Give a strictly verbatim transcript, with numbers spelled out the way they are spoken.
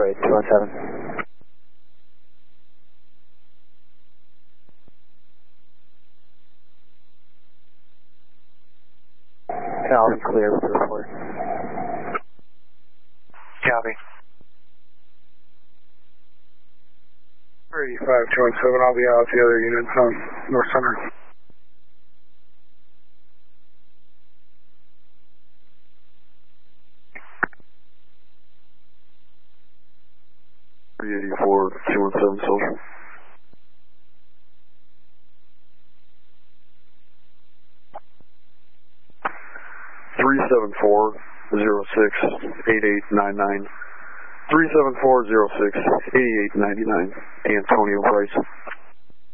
Alright, two one seven. I'll be clear with the report. Copy. eighty-five, two one seven, I'll be out with the other units on North Center. three eighty-four, two one seven, social. three seven four, zero six, eight eight nine nine. three seven four, zero six, eight eight nine nine. Antonio Price.